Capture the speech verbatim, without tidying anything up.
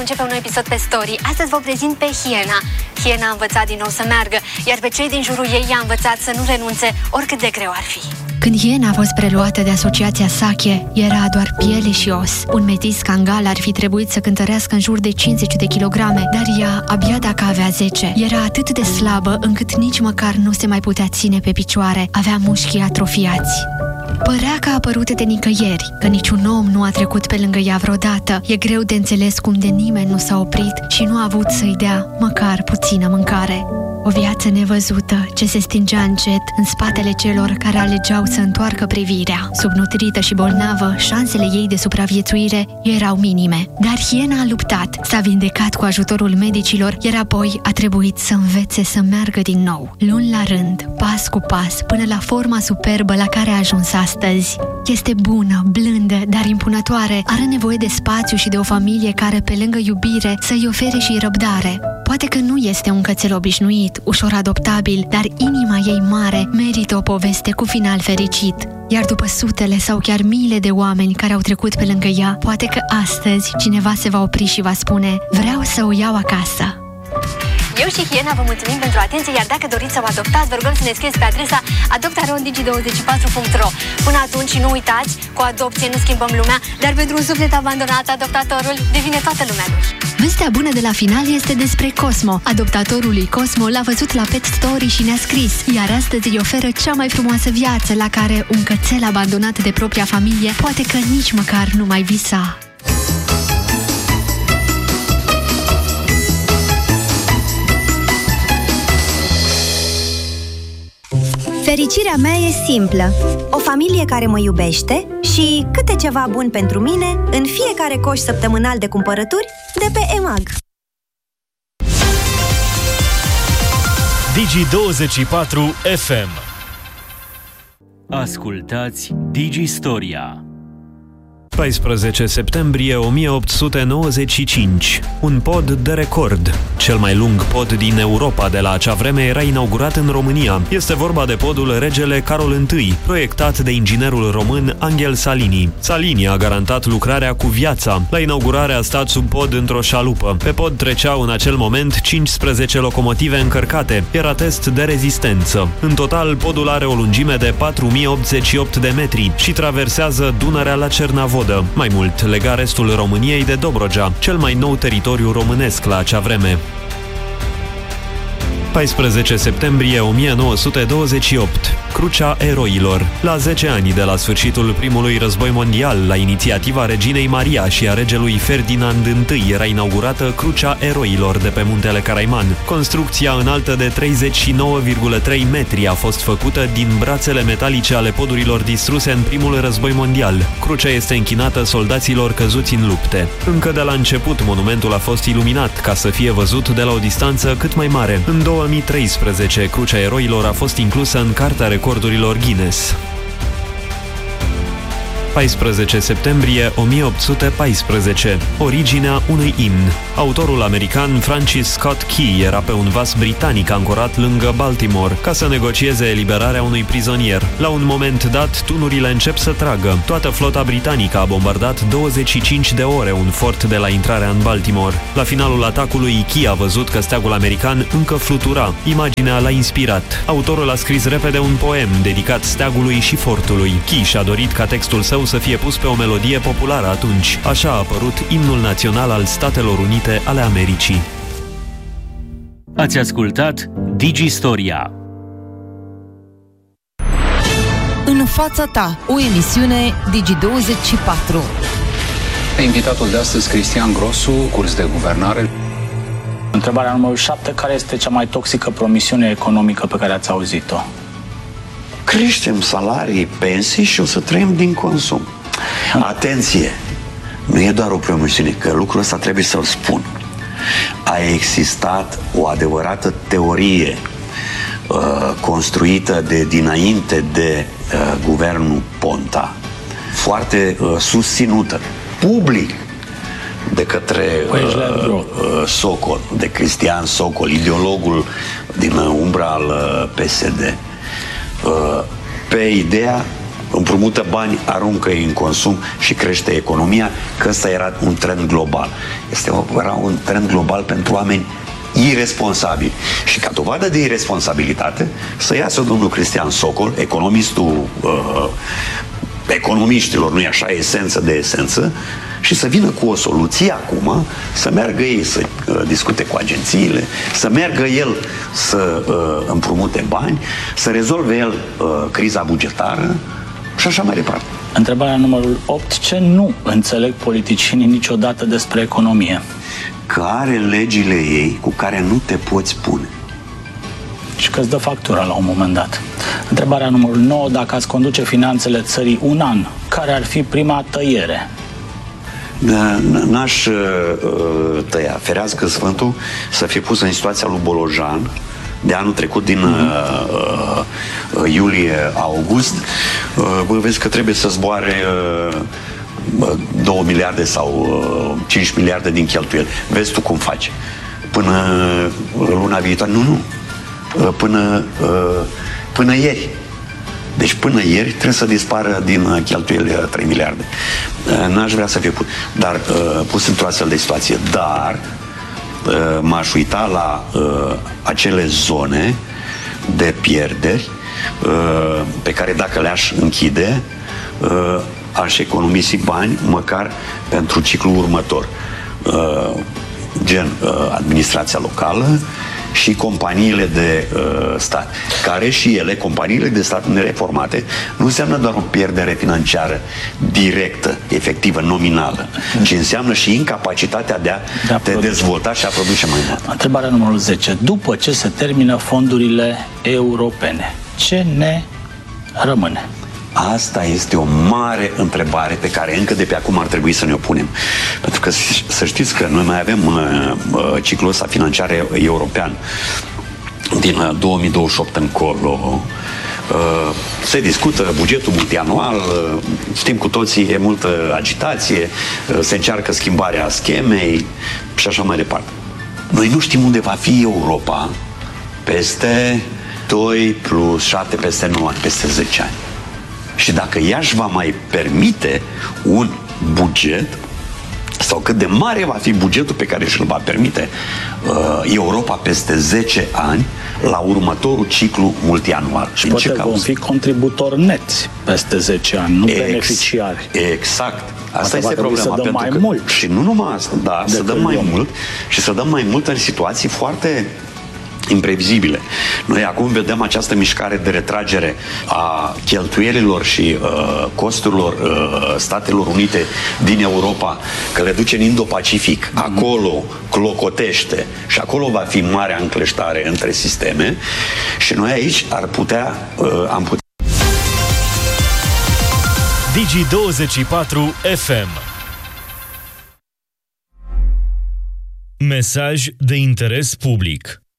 Începe un nou episod pe Story. Astăzi vă prezint pe Hiena. Hiena a învățat din nou să meargă, iar pe cei din jurul ei i-a învățat să nu renunțe, oricât de greu ar fi. Când Hiena a fost preluată de asociația Sake, era doar piele și os. Un metis cangal ar fi trebuit să cântărească în jur de cincizeci de kilograme, dar ea, abia dacă avea zece, era atât de slabă încât nici măcar nu se mai putea ține pe picioare. Avea mușchii atrofiați. Părea că a apărut de nicăieri, că niciun om nu a trecut pe lângă ea vreodată. E greu de înțeles cum de nimeni nu s-a oprit și nu a avut să-i dea măcar puțină mâncare. O viață nevăzută, ce se stingea încet în spatele celor care alegeau să întoarcă privirea. Subnutrită și bolnavă, șansele ei de supraviețuire erau minime. Dar Hiena a luptat, s-a vindecat cu ajutorul medicilor, iar apoi a trebuit să învețe să meargă din nou, luni la rând, pas cu pas, până la forma superbă la care a ajuns astăzi. Este bună, blândă, dar impunătoare, are nevoie de spațiu și de o familie care, pe lângă iubire, să-i ofere și răbdare. Poate că nu este un cățel obișnuit, ușor adoptabil, dar inima ei mare merită o poveste cu final fericit. Iar după sutele sau chiar miile de oameni care au trecut pe lângă ea, poate că astăzi cineva se va opri și va spune: vreau să o iau acasă. Eu și Hiena vă mulțumim pentru atenție, iar dacă doriți să o adoptați, vă rugăm să ne scrieți pe adresa adopta arond digi douăzeci și patru punct ro. Până atunci, nu uitați, cu adopție nu schimbăm lumea, dar pentru un suflet abandonat, adoptatorul devine toată lumea lui. Vestea bună de la final este despre Cosmo. Adoptatorul lui Cosmo l-a văzut la Pet Story și ne-a scris, iar astăzi îi oferă cea mai frumoasă viață la care un cățel abandonat de propria familie poate că nici măcar nu mai visa. Fericirea mea e simplă. O familie care mă iubește și câte ceva bun pentru mine în fiecare coș săptămânal de cumpărături de pe EMAG. Digi douăzeci și patru F M. Ascultați Digistoria. paisprezece septembrie o mie opt sute nouăzeci și cinci. Un pod de record. Cel mai lung pod din Europa de la acea vreme era inaugurat în România. Este vorba de podul Regele Carol I, proiectat de inginerul român Angel Salini. Salini a garantat lucrarea cu viața. La inaugurare a stat sub pod într-o șalupă. Pe pod treceau în acel moment cincisprezece locomotive încărcate. Era test de rezistență. În total, podul are o lungime de patru mii optzeci și opt de metri și traversează Dunărea la Cernavodă. Mai mult, lega restul României de Dobrogea, cel mai nou teritoriu românesc la acea vreme. paisprezece septembrie o mie nouă sute douăzeci și opt. Crucea Eroilor. La zece ani de la sfârșitul primului război mondial, la inițiativa reginei Maria și a regelui Ferdinand I, era inaugurată Crucea Eroilor de pe Muntele Caraiman. Construcția înaltă de treizeci și nouă virgulă trei metri a fost făcută din brațele metalice ale podurilor distruse în primul război mondial. Crucea este închinată soldaților căzuți în lupte. Încă de la început, monumentul a fost iluminat ca să fie văzut de la o distanță cât mai mare. În două mii treisprezece, Crucea Eroilor a fost inclusă în Cartea Recordurilor Guinness. paisprezece septembrie o mie opt sute paisprezece. Originea unui imn. Autorul american Francis Scott Key era pe un vas britanic ancorat lângă Baltimore ca să negocieze eliberarea unui prizonier. La un moment dat, tunurile încep să tragă. Toată flota britanică a bombardat douăzeci și cinci de ore un fort de la intrarea în Baltimore. La finalul atacului, Key a văzut că steagul american încă flutura. Imaginea l-a inspirat. Autorul a scris repede un poem dedicat steagului și fortului. Key și-a dorit ca textul său să fie pus pe o melodie populară atunci. Așa a apărut imnul național al Statelor Unite ale Americii. Ați ascultat Digistoria. În fața ta, o emisiune Digi douăzeci și patru. Invitatul de astăzi, Cristian Grosu, curs de guvernare. Întrebarea numărul șapte, care este cea mai toxică promisiune economică pe care ați auzit-o? Creștem salarii, pensii și o să trăim din consum. Atenție! Nu e doar o promisiune, că lucrul ăsta trebuie să-l spun. A existat o adevărată teorie uh, construită de dinainte de uh, guvernul Ponta, foarte uh, susținută, public, de către uh, uh, Socol, de Cristian Socol, ideologul din umbra al uh, P S D, uh, pe ideea împrumută bani, aruncă-i în consum și crește economia, că ăsta era un trend global. Este era un trend global pentru oameni irresponsabili. Și ca dovadă de irresponsabilitate, să iasă domnul Cristian Socol, economistul uh, economiștilor, nu-i așa, esență de esență, și să vină cu o soluție acum, să meargă ei să uh, discute cu agențiile, să meargă el să uh, împrumute bani, să rezolve el uh, criza bugetară și așa mai departe. Întrebarea numărul opt. Ce nu înțeleg politicienii niciodată despre economie? Că are legile ei cu care nu te poți pune. Și că îți dă factura la un moment dat. Întrebarea numărul nouă. Dacă ați conduce finanțele țării un an, care ar fi prima tăiere? Da, n-aș uh, tăia, ferească Sfântul, să fie pus în situația lui Bolojan de anul trecut, din uh, uh, iulie-august. Uh, vezi că trebuie să zboare uh, două miliarde sau uh, cinci miliarde din cheltuieli. Vezi tu cum faci. Până luna viitoare. Nu, nu. Uh, până, uh, până ieri. Deci până ieri trebuie să dispară din cheltuieli trei miliarde. N-aș vrea să fie pus, dar uh, pus într-o astfel de situație. Dar uh, m-aș uita la uh, acele zone de pierderi uh, pe care dacă le-aș închide, uh, aș economisi bani măcar pentru ciclul următor. Uh, gen uh, administrația locală și companiile de uh, stat, care și ele, companiile de stat nereformate, nu înseamnă doar o pierdere financiară directă, efectivă, nominală, ci înseamnă și incapacitatea de a de te produce. dezvolta și a produce mai mult. Întrebarea numărul zece. După ce se termină fondurile europene, ce ne rămâne? Asta este o mare întrebare pe care încă de pe acum ar trebui să ne o punem. Pentru că să știți că noi mai avem uh, ciclul ăsta financiar european din uh, două mii douăzeci și opt încolo. Uh, se discută bugetul multianual, uh, știm cu toții, e multă agitație, uh, se încearcă schimbarea schemei și așa mai departe. Noi nu știm unde va fi Europa peste doi plus șapte, peste nouă ani, peste zece ani. Și dacă ea își va mai permite un buget, sau cât de mare va fi bugetul pe care și-l va permite uh, Europa peste zece ani, la următorul ciclu multianual. Și poate ce vom fi contributori neți peste zece ani, nu Ex, beneficiari. Exact. Asta este problema. Să dăm mai că, mult. Și nu numai asta, da, să dăm mai mult și să dăm mai mult în situații foarte imprevizibile. Noi acum vedem această mișcare de retragere a cheltuielilor și uh, costurilor uh, Statelor Unite din Europa, că le duce în Indo-Pacific. Mm-hmm. Acolo clocotește și acolo va fi marea încleștare între sisteme și noi aici ar putea, uh, am putea. Digi douăzeci și patru F M. Mesaj de interes public.